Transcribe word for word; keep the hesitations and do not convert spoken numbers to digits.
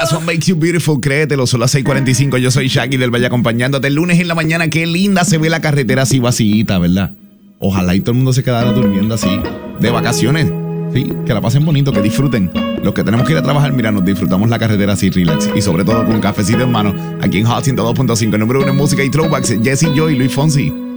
That's what makes you beautiful, créetelo, son las seis cuarenta y cinco. Yo soy Shaggy del Valle acompañándote el lunes en la mañana. Qué linda se ve la carretera así vacíita, ¿verdad? Ojalá y todo el mundo se quedara durmiendo así, de vacaciones. Sí, que la pasen bonito, que disfruten. Los que tenemos que ir a trabajar, mira, nos disfrutamos la carretera así, relax. Y sobre todo con cafecito en mano, aquí en Hot ciento dos punto cinco, número uno en música y throwbacks, Jesse Joy y Luis Fonsi.